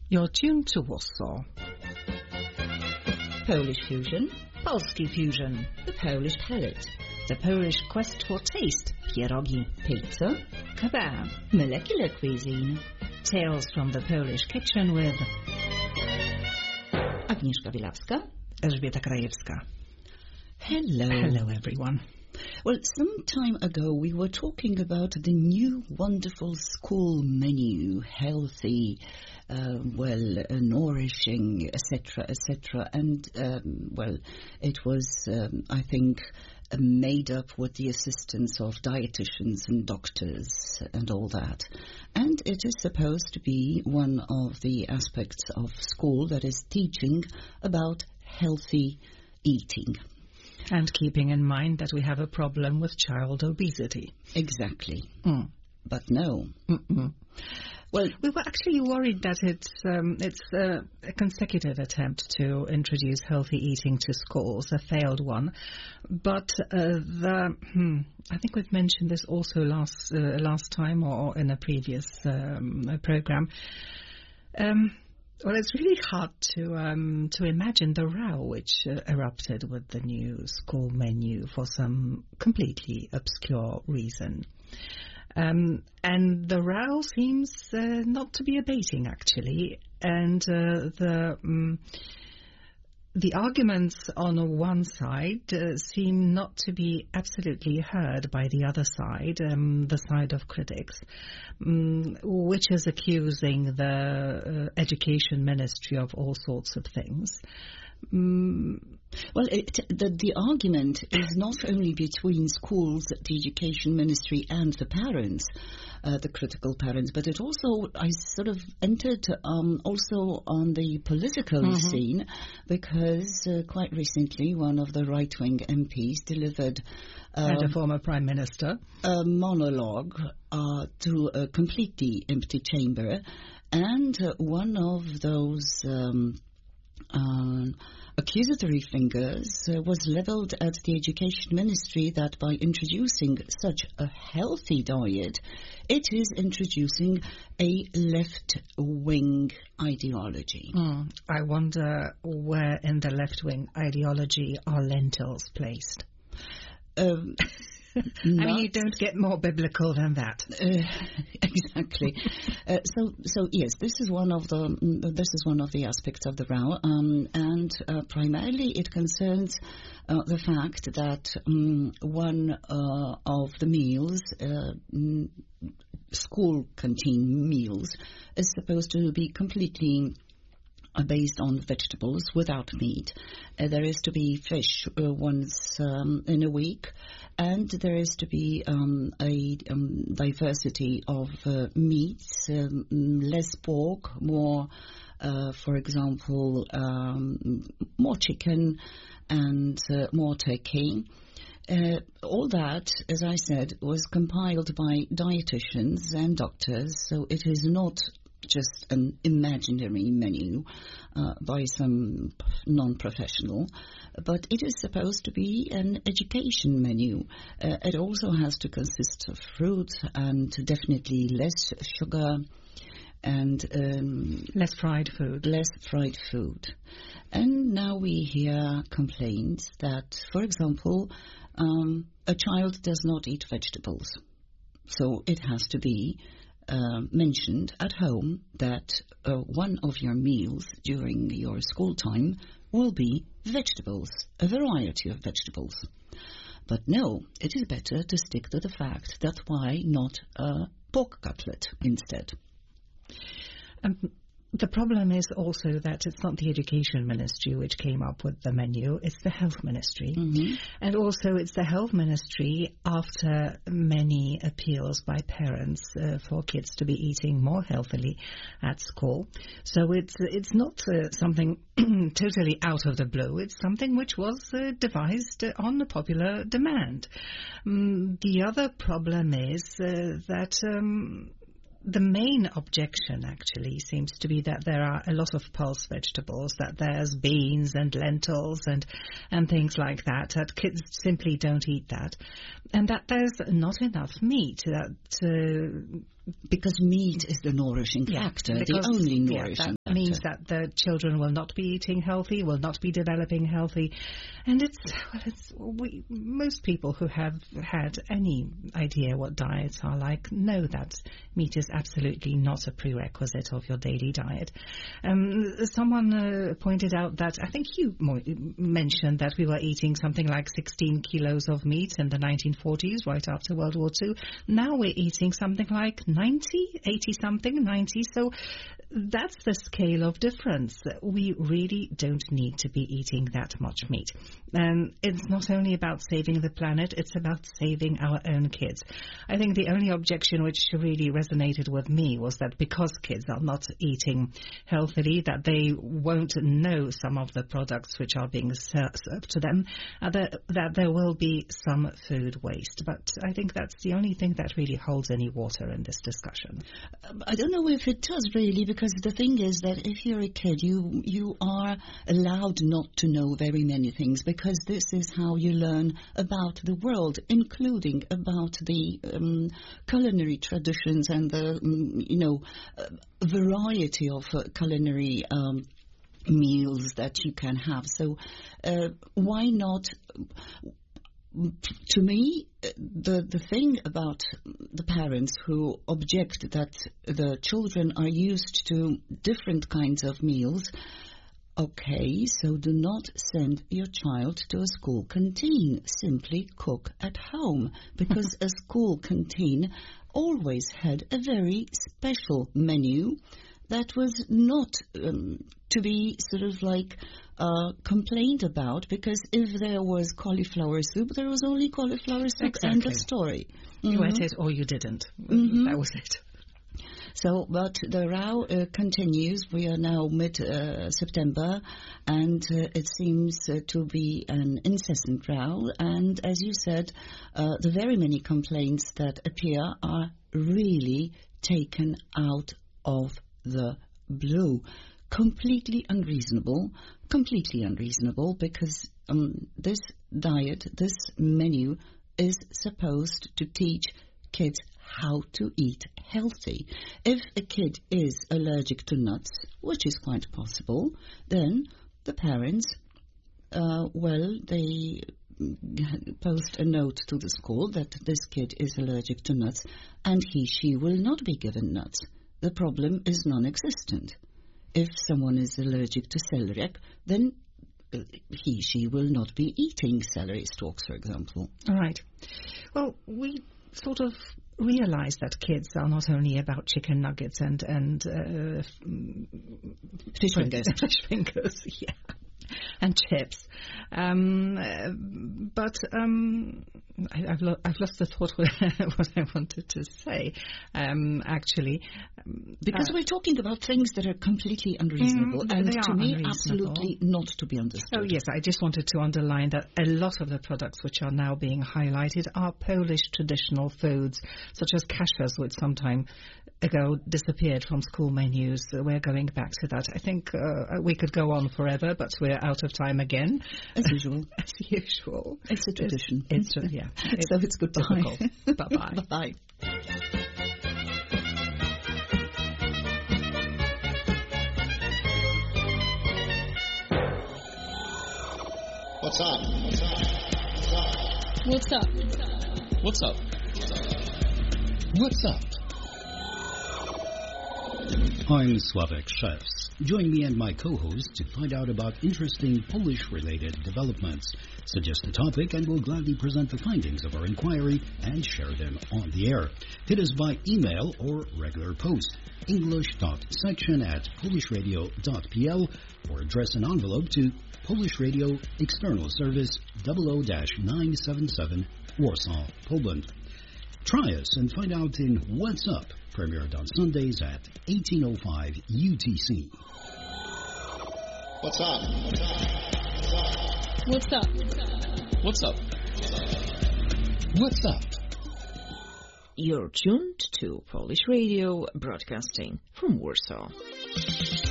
You're tuned to Warsaw. Polish Fusion, Polski Fusion. the Polish Palate, The Polish Quest for Taste. Pierogi. Pizza, Kebab. molecular cuisine. Tales from the Polish kitchen with Agnieszka Wilawska. Elżbieta Krajewska. Hello. Hello, everyone. Well, some time ago we were talking about the new wonderful school menu, healthy, nourishing, etc., etc. And, it was, I think, made up with the assistance of dietitians and doctors and all that. And it is supposed to be one of the aspects of school that is teaching about healthy eating. And keeping in mind that we have a problem with child obesity. Exactly. Mm. But no. Mm-mm. Well, We were actually worried that it's a consecutive attempt to introduce healthy eating to schools, a failed one. But I think we've mentioned this also last time or in a previous program. Well, it's really hard to imagine the row which erupted with the new school menu for some completely obscure reason. And the row seems not to be abating, actually. And the arguments on one side seem not to be absolutely heard by the other side, the side of critics, which is accusing the education ministry of all sorts of things. Well, the argument is not only between schools, the education ministry, and the parents, the critical parents, but it also, I sort of entered also on the political scene, because quite recently one of the right-wing MPs delivered And a former prime minister. a monologue to a completely empty chamber, and one of those accusatory fingers was leveled at the education ministry that by introducing such a healthy diet, it is introducing a left-wing ideology. I wonder where in the left-wing ideology are lentils placed. I mean, you don't get more biblical than that. Exactly. So yes, this is one of the aspects of the row, and primarily it concerns the fact that one of the meals, school canteen meals, is supposed to be completely based on vegetables without meat. There is to be fish once in a week, and there is to be a diversity of meats, less pork, more, for example, more chicken and more turkey. All that, as I said, was compiled by dietitians and doctors, so it is not just an imaginary menu by some non-professional, but it is supposed to be an education menu. It also has to consist of fruit and definitely less sugar and Less fried food. And now we hear complaints that, for example, a child does not eat vegetables. So it has to be mentioned at home that one of your meals during your school time will be vegetables, a variety of vegetables. But no, it is better to stick to the fact that why not a pork cutlet instead? The problem is also that it's not the education ministry which came up with the menu, it's the health ministry. And also it's the health ministry after many appeals by parents for kids to be eating more healthily at school. So it's not something totally out of the blue, it's something which was devised on the popular demand. The other problem is that the main objection actually seems to be that there are a lot of pulse vegetables, that there's beans and lentils and things like that kids simply don't eat that, and that there's not enough meat. That because meat is the nourishing factor, the only nourishing means that the children will not be eating healthy, will not be developing healthy. And most people who have had any idea what diets are like know that meat is absolutely not a prerequisite of your daily diet. Someone pointed out that, I think you mentioned that we were eating something like 16 kilos of meat in the 1940s, right after World War II. Now we're eating something like 80-something, 90. So that's the scale of difference. We really don't need to be eating that much meat. And it's not only about saving the planet, it's about saving our own kids. I think the only objection which really resonated with me was that because kids are not eating healthily, that they won't know some of the products which are being served to them, that there will be some food waste. But I think that's the only thing that really holds any water in this discussion. I don't know if it does really, because the thing is that if you're a kid, you are allowed not to know very many things, because this is how you learn about the world, including about the culinary traditions and the variety of culinary meals that you can have. So why not? To me, the thing about the parents who object that the children are used to different kinds of meals, okay, so do not send your child to a school canteen. Simply cook at home, because a school canteen always had a very special menu that was not to be sort of like complained about, because if there was cauliflower soup, there was only cauliflower soup. Exactly. End of story. You ate it or you didn't. That was it. So, but the row continues. We are now mid-September, and it seems to be an incessant row. And as you said, the very many complaints that appear are really taken out of the blue. Completely unreasonable, because this diet, this menu is supposed to teach kids how to eat healthy. If a kid is allergic to nuts, which is quite possible, then the parents, they post a note to the school that this kid is allergic to nuts, and she will not be given nuts. The problem is non-existent. If someone is allergic to celeriac, then she will not be eating celery stalks, for example. All right. Well, we sort of realize that kids are not only about chicken nuggets and fish fingers. Fish fingers, yeah. And chips, but I've lost the thought what I wanted to say. Actually, because we're talking about things that are completely unreasonable, and to me, absolutely not to be understood. Oh yes, I just wanted to underline that a lot of the products which are now being highlighted are Polish traditional foods, such as kasha's, which some time ago disappeared from school menus. We're going back to that. I think we could go on forever, but we're out of time again. As usual. As usual. It's a tradition. Yeah. So it's goodbye. Bye-bye. Bye-bye. What's up? What's up? What's up? What's up? I'm Sławek Szewc. Join me and my co-host to find out about interesting Polish-related developments. Suggest a topic and we'll gladly present the findings of our inquiry and share them on the air. Hit us by email or regular post, english.section@polishradio.pl, or address an envelope to Polish Radio External Service 00-977 Warsaw, Poland. Try us and find out in What's Up, premiered on Sundays at 18:05 UTC. What's up? What's up? What's up? What's up? You're tuned to Polish Radio, broadcasting from Warsaw.